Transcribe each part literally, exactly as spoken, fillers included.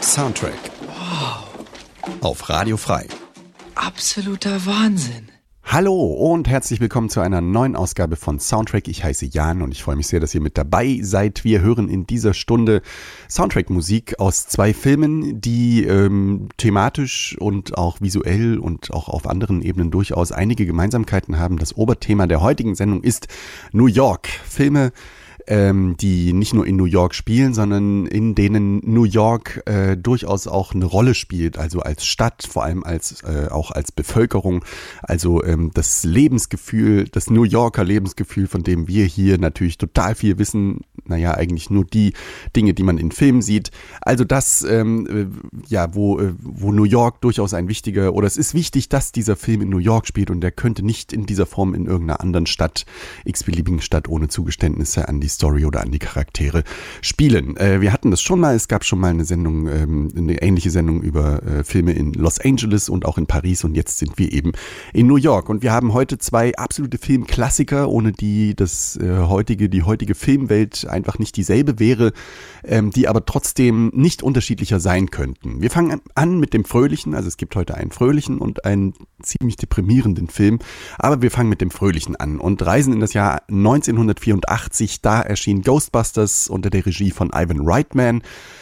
Soundtrack. Wow. Auf Radio Frei. Absoluter Wahnsinn. Hallo und herzlich willkommen zu einer neuen Ausgabe von Soundtrack. Ich heiße Jan und ich freue mich sehr, dass ihr mit dabei seid. Wir hören in dieser Stunde Soundtrack-Musik aus zwei Filmen, die ähm, thematisch und auch visuell und auch auf anderen Ebenen durchaus einige Gemeinsamkeiten haben. Das Oberthema der heutigen Sendung ist New York. Filme, Ähm, die nicht nur in New York spielen, sondern in denen New York äh, durchaus auch eine Rolle spielt, also als Stadt, vor allem als äh, auch als Bevölkerung, also ähm, das Lebensgefühl, das New Yorker Lebensgefühl, von dem wir hier natürlich total viel wissen, naja, eigentlich nur die Dinge, die man in Filmen sieht, also das, ähm, äh, ja, wo, äh, wo New York durchaus ein wichtiger, oder es ist wichtig, dass dieser Film in New York spielt und der könnte nicht in dieser Form in irgendeiner anderen Stadt, x-beliebigen Stadt ohne Zugeständnisse an die Story oder an die Charaktere spielen. Äh, wir hatten das schon mal, es gab schon mal eine Sendung, ähm, eine ähnliche Sendung über äh, Filme in Los Angeles und auch in Paris und jetzt sind wir eben in New York und wir haben heute zwei absolute Filmklassiker, ohne die das äh, heutige, die heutige Filmwelt einfach nicht dieselbe wäre, ähm, die aber trotzdem nicht unterschiedlicher sein könnten. Wir fangen an mit dem Fröhlichen, also es gibt heute einen fröhlichen und einen ziemlich deprimierenden Film, aber wir fangen mit dem Fröhlichen an und reisen in das Jahr neunzehnhundertvierundachtzig, da erschien Ghostbusters unter der Regie von Ivan Reitman.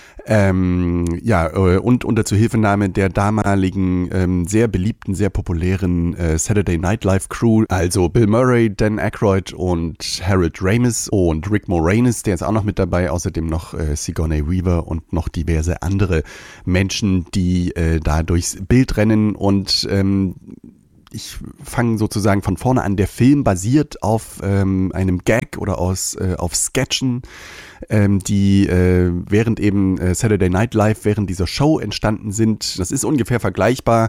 Ähm, ja, und unter Zuhilfenahme der damaligen ähm, sehr beliebten, sehr populären äh, Saturday Night Live Crew, also Bill Murray, Dan Aykroyd und Harold Ramis und Rick Moranis, der ist auch noch mit dabei, außerdem noch äh, Sigourney Weaver und noch diverse andere Menschen, die äh, da durchs Bild rennen und ähm, ich fange sozusagen von vorne an. Der Film basiert auf ähm, einem Gag oder aus, äh, auf Sketchen, ähm, die äh, während eben äh, Saturday Night Live, während dieser Show entstanden sind. Das ist ungefähr vergleichbar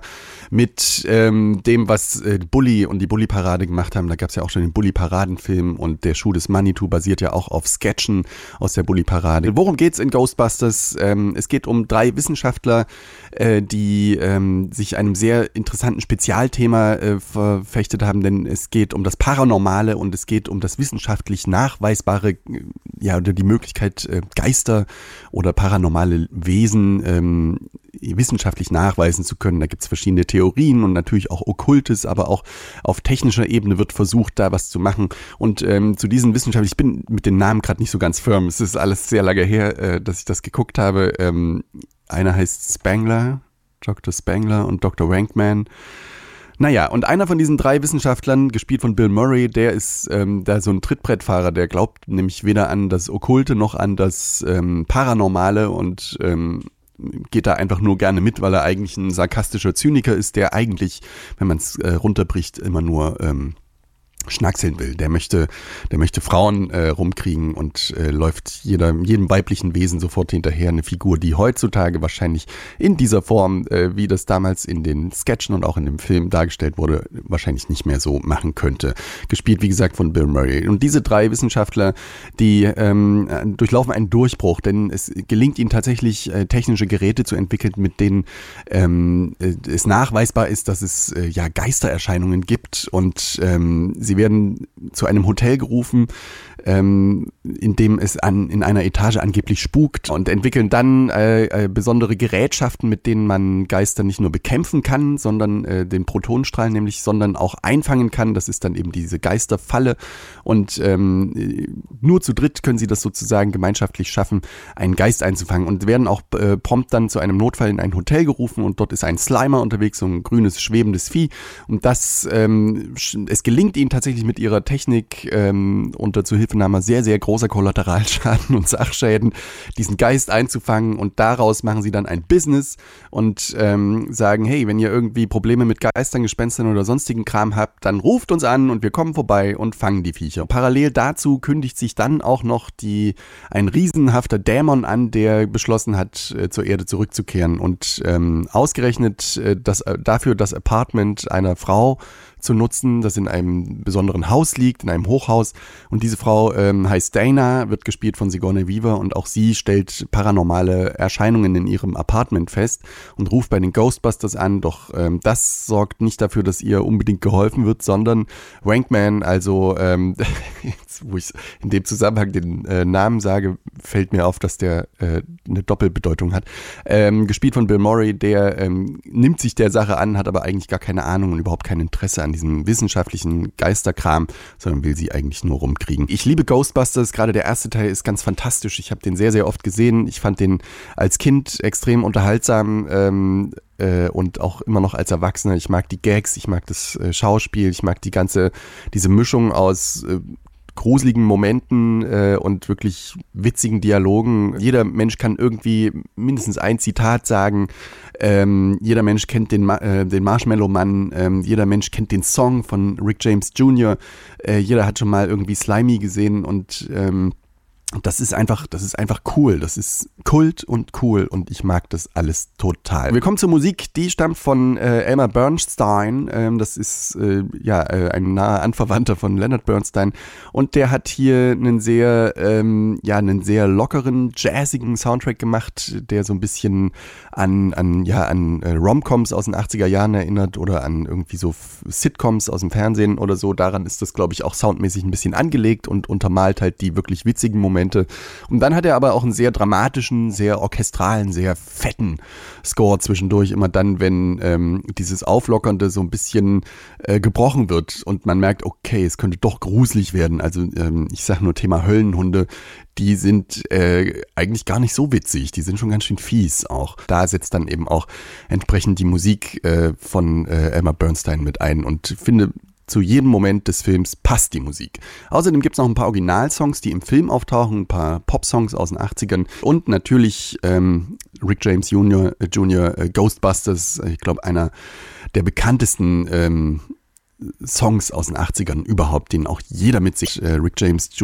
mit ähm, dem, was äh, Bully und die Bully-Parade gemacht haben. Da gab es ja auch schon den Bully-Paraden-Film und der Schuh des Manitou basiert ja auch auf Sketchen aus der Bully-Parade. Worum geht's in Ghostbusters? Ähm, es geht um drei Wissenschaftler, äh, die ähm, sich einem sehr interessanten Spezialthema äh, verfechtet haben, denn es geht um das Paranormale und es geht um das wissenschaftlich Nachweisbare, ja, oder die Möglichkeit, äh, Geister oder paranormale Wesen ähm, wissenschaftlich nachweisen zu können. Da gibt es verschiedene Theorien und natürlich auch Okkultes, aber auch auf technischer Ebene wird versucht, da was zu machen. Und ähm, zu diesen Wissenschaftlern, ich bin mit den Namen gerade nicht so ganz firm, es ist alles sehr lange her, äh, dass ich das geguckt habe. Ähm, einer heißt Spangler, Doktor Spangler und Doktor Wankman. Naja, und einer von diesen drei Wissenschaftlern, gespielt von Bill Murray, der ist ähm, da so ein Trittbrettfahrer, der glaubt nämlich weder an das Okkulte noch an das ähm, Paranormale und ähm, geht da einfach nur gerne mit, weil er eigentlich ein sarkastischer Zyniker ist, der eigentlich, wenn man es äh, runterbricht, immer nur ähm, schnackseln will. Der möchte, der möchte Frauen äh, rumkriegen und äh, läuft jeder, jedem weiblichen Wesen sofort hinterher. Eine Figur, die heutzutage wahrscheinlich in dieser Form, äh, wie das damals in den Sketchen und auch in dem Film dargestellt wurde, wahrscheinlich nicht mehr so machen könnte. Gespielt, wie gesagt, von Bill Murray. Und diese drei Wissenschaftler, die ähm, durchlaufen einen Durchbruch, denn es gelingt ihnen tatsächlich, äh, technische Geräte zu entwickeln, mit denen ähm, es nachweisbar ist, dass es äh, ja Geistererscheinungen gibt und ähm, sie Sie werden zu einem Hotel gerufen, ähm, in dem es an, in einer Etage angeblich spukt und entwickeln dann äh, äh, besondere Gerätschaften, mit denen man Geister nicht nur bekämpfen kann, sondern äh, den Protonenstrahl nämlich, sondern auch einfangen kann. Das ist dann eben diese Geisterfalle und ähm, nur zu dritt können sie das sozusagen gemeinschaftlich schaffen, einen Geist einzufangen und werden auch äh, prompt dann zu einem Notfall in ein Hotel gerufen und dort ist ein Slimer unterwegs, so ein grünes, schwebendes Vieh und das, ähm, es gelingt ihnen tatsächlich mit ihrer Technik ähm, unter Zuhilfenahme sehr, sehr großer Kollateralschaden und Sachschäden, diesen Geist einzufangen und daraus machen sie dann ein Business und ähm, sagen, hey, wenn ihr irgendwie Probleme mit Geistern, Gespenstern oder sonstigen Kram habt, dann ruft uns an und wir kommen vorbei und fangen die Viecher. Parallel dazu kündigt sich dann auch noch die, ein riesenhafter Dämon an, der beschlossen hat, äh, zur Erde zurückzukehren und ähm, ausgerechnet äh, das, äh, dafür das Apartment einer Frau zu nutzen, das in einem besonderen Haus liegt, in einem Hochhaus. Und diese Frau ähm, heißt Dana, wird gespielt von Sigourney Weaver und auch sie stellt paranormale Erscheinungen in ihrem Apartment fest und ruft bei den Ghostbusters an. Doch ähm, das sorgt nicht dafür, dass ihr unbedingt geholfen wird, sondern Wankman, also ähm, jetzt, wo ich in dem Zusammenhang den äh, Namen sage, fällt mir auf, dass der äh, eine Doppelbedeutung hat. Ähm, gespielt von Bill Murray, der ähm, nimmt sich der Sache an, hat aber eigentlich gar keine Ahnung und überhaupt kein Interesse an diesem wissenschaftlichen Geisterkram, sondern will sie eigentlich nur rumkriegen. Ich liebe Ghostbusters, gerade der erste Teil ist ganz fantastisch. Ich habe den sehr, sehr oft gesehen. Ich fand den als Kind extrem unterhaltsam ähm, äh, und auch immer noch als Erwachsener. Ich mag die Gags, ich mag das äh, Schauspiel, ich mag die ganze, diese Mischung aus äh, gruseligen Momenten äh, und wirklich witzigen Dialogen. Jeder Mensch kann irgendwie mindestens ein Zitat sagen. Ähm, jeder Mensch kennt den, Ma- äh, den Marshmallow-Mann. Ähm, jeder Mensch kennt den Song von Rick James Junior Äh, jeder hat schon mal irgendwie Slimy gesehen und ähm, das ist einfach, das ist einfach cool. Das ist Kult und cool und ich mag das alles total. Wir kommen zur Musik, die stammt von äh, Elmer Bernstein. Ähm, das ist äh, ja äh, ein naher Anverwandter von Leonard Bernstein und der hat hier einen sehr, ähm, ja, einen sehr lockeren, jazzigen Soundtrack gemacht, der so ein bisschen an, an, ja, an äh, Rom-Coms aus den achtziger Jahren erinnert oder an irgendwie so Sitcoms aus dem Fernsehen oder so. Daran ist das, glaube ich, auch soundmäßig ein bisschen angelegt und untermalt halt die wirklich witzigen Momente. Und dann hat er aber auch einen sehr dramatischen, sehr orchestralen, sehr fetten Score zwischendurch. Immer dann, wenn ähm, dieses Auflockernde so ein bisschen äh, gebrochen wird und man merkt, okay, es könnte doch gruselig werden. Also ähm, ich sage nur Thema Höllenhunde, die sind äh, eigentlich gar nicht so witzig. Die sind schon ganz schön fies auch. Da setzt dann eben auch entsprechend die Musik äh, von äh, Elmer Bernstein mit ein und finde, zu jedem Moment des Films passt die Musik. Außerdem gibt es noch ein paar Originalsongs, die im Film auftauchen, ein paar Popsongs aus den achtzigern und natürlich ähm, Rick James Junior, äh, Junior äh, Ghostbusters, ich glaube einer der bekanntesten ähm, Songs aus den achtzigern überhaupt, den auch jeder mit sich, äh, Rick James